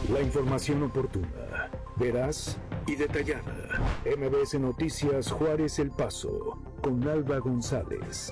La información oportuna, veraz y detallada. MBS Noticias Juárez El Paso, con Alba González.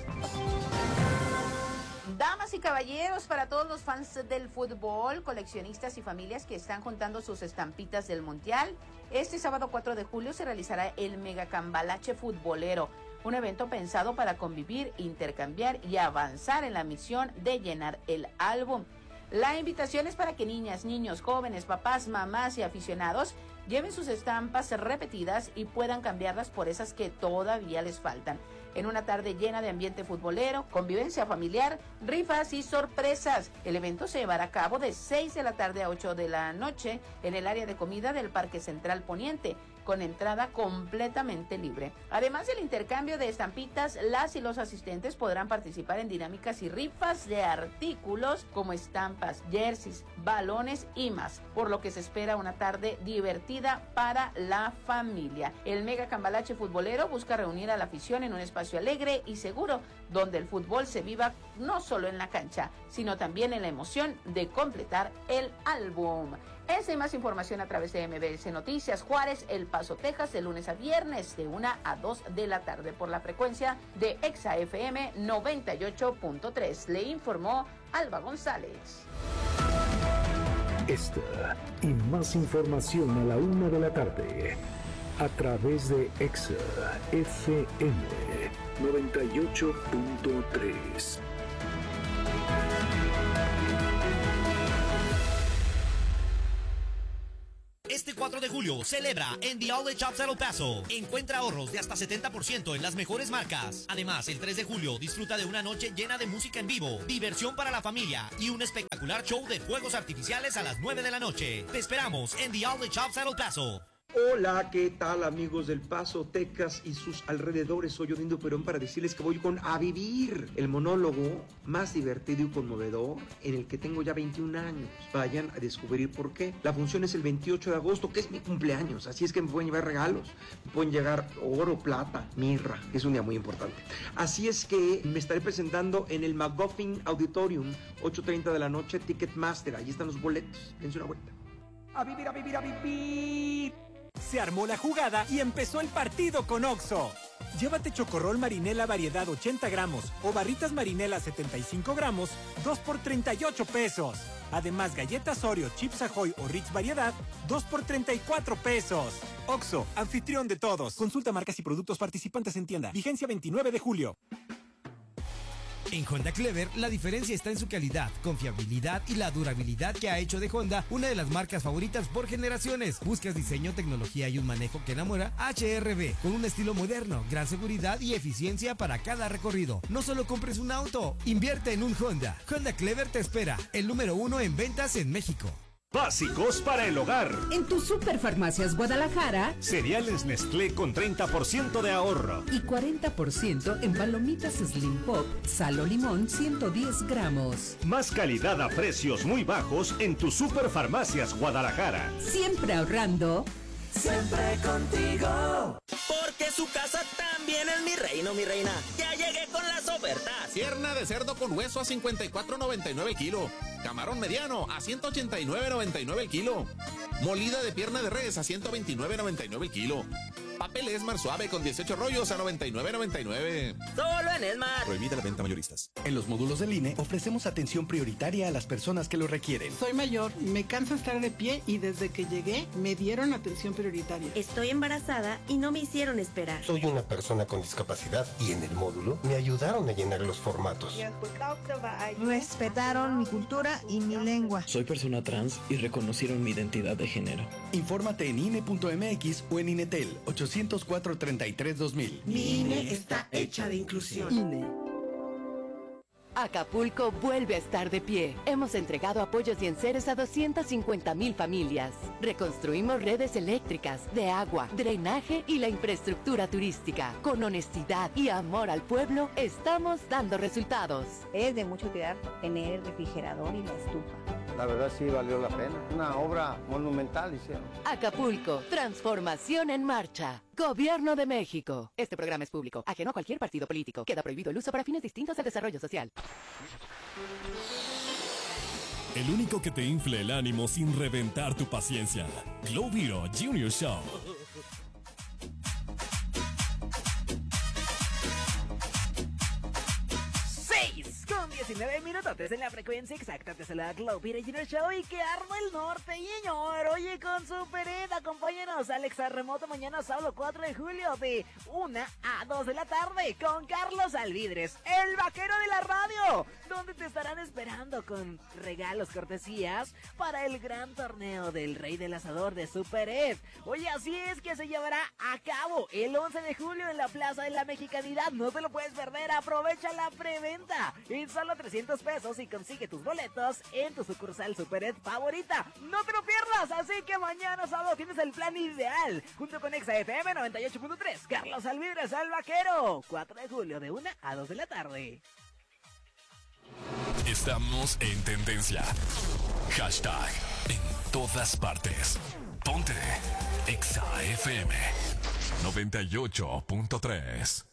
Damas y caballeros, para todos los fans del fútbol, coleccionistas y familias que están juntando sus estampitas del Mundial, este sábado 4 de julio se realizará el Mega Cambalache Futbolero, un evento pensado para convivir, intercambiar y avanzar en la misión de llenar el álbum. La invitación es para que niñas, niños, jóvenes, papás, mamás y aficionados lleven sus estampas repetidas y puedan cambiarlas por esas que todavía les faltan. En una tarde llena de ambiente futbolero, convivencia familiar, rifas y sorpresas. El evento se llevará a cabo de 6 de la tarde a 8 de la noche en el área de comida del Parque Central Poniente, con entrada completamente libre. Además del intercambio de estampitas, las y los asistentes podrán participar en dinámicas y rifas de artículos como estampas, jerseys, balones y más, por lo que se espera una tarde divertida para la familia. El Mega Cambalache Futbolero busca reunir a la afición en un espacio alegre y seguro, donde el fútbol se viva no solo en la cancha, sino también en la emoción de completar el álbum. Esa y más información a través de MBS Noticias Juárez, El Paso, Texas, de lunes a viernes de 1 a 2 de la tarde por la frecuencia de Exa FM 98.3. Le informó Alba González. Esta y más información a la 1 de la tarde a través de Exa FM 98.3. Este 4 de julio celebra en The Outlet Shops El Paso. Encuentra ahorros de hasta 70% en las mejores marcas. Además, el 3 de julio disfruta de una noche llena de música en vivo, diversión para la familia y un espectacular show de fuegos artificiales a las 9 de la noche. Te esperamos en The Outlet Shops El Paso. Hola, ¿qué tal amigos del Paso, Texas y sus alrededores? Soy Odindo Perón para decirles que voy con A Vivir, el monólogo más divertido y conmovedor en el que tengo ya 21 años. Vayan a descubrir por qué. La función es el 28 de agosto, que es mi cumpleaños, así es que me pueden llevar regalos. Me pueden llegar oro, plata, mirra, que es un día muy importante. Así es que me estaré presentando en el McGuffin Auditorium, 8:30 de la noche, Ticketmaster. Ahí están los boletos. Dense una vuelta. A vivir, a vivir, a vivir. Se armó la jugada y empezó el partido con Oxxo. Llévate chocorrol marinela variedad 80 gramos o barritas marinela 75 gramos, 2 por 38 pesos. Además, galletas Oreo, Chips Ahoy o Ritz variedad, 2 por 34 pesos. Oxxo, anfitrión de todos. Consulta marcas y productos participantes en tienda. Vigencia 29 de julio. En Honda Clever, la diferencia está en su calidad, confiabilidad y la durabilidad que ha hecho de Honda una de las marcas favoritas por generaciones. ¿Buscas diseño, tecnología y un manejo que enamora? HRB, con un estilo moderno, gran seguridad y eficiencia para cada recorrido. No solo compres un auto, invierte en un Honda. Honda Clever te espera, el número 1 en ventas en México. Básicos para el hogar. En tu Superfarmacias Guadalajara, Cereales Nestlé con 30% de ahorro. Y 40% en palomitas Slim Pop, sal o limón 110 gramos. Más calidad a precios muy bajos en tu Superfarmacias Guadalajara. Siempre ahorrando. Siempre contigo. Porque su casa también es mi reino, mi reina. Ya llegué con las ofertas. Pierna de cerdo con hueso a 54.99 el kilo. Camarón mediano a 189.99 el kilo. Molida de pierna de res a 129.99 el kilo. Papel Esmar suave con 18 rollos a 99.99. Solo en Esmar. Prohibida la venta mayoristas. En los módulos del INE ofrecemos atención prioritaria a las personas que lo requieren. Soy mayor, me cansa estar de pie y desde que llegué me dieron atención prioritaria. Estoy embarazada y no me hicieron esperar. Soy una persona con discapacidad y en el módulo me ayudaron a llenar los formatos. Respetaron mi cultura y mi lengua. Soy persona trans y reconocieron mi identidad de género. Infórmate en INE.mx o en INETEL 804-33-2000. Mi INE está hecha de inclusión. INE. Acapulco vuelve a estar de pie. Hemos entregado apoyos y enseres a 250,000 familias. Reconstruimos redes eléctricas, de agua, drenaje y la infraestructura turística. Con honestidad y amor al pueblo, estamos dando resultados. Es de mucha utilidad tener el refrigerador y la estufa. La verdad sí valió la pena. Una obra monumental hicieron. Acapulco, transformación en marcha. Gobierno de México. Este programa es público, ajeno a cualquier partido político. Queda prohibido el uso para fines distintos del desarrollo social. el único que te infle el ánimo sin reventar tu paciencia. Glow Hero Junior Show. 19 minutotes en la frecuencia exacta. Te saluda Glow Hero Junior Show y que arma el norteño. Oye, con Super Ed, acompáñanos Alexa Remoto mañana sábado 4 de julio de 1 a 2 de la tarde con Carlos Alvidres, el vaquero de la radio, donde te estarán esperando con regalos, cortesías para el gran torneo del Rey del Asador de Super Ed. Oye, así es que se llevará a cabo el 11 de julio en la Plaza de la Mexicanidad. No te lo puedes perder, aprovecha la preventa. En solo 300 pesos y consigue tus boletos en tu sucursal Super Ed favorita. No te lo pierdas, así que mañana sábado tienes el plan ideal. Junto con Exa FM 98.3, Carlos Alvidres, el vaquero. 4 de julio de 1 a 2 de la tarde. Estamos en tendencia. Hashtag en todas partes. Ponte Exa FM 98.3.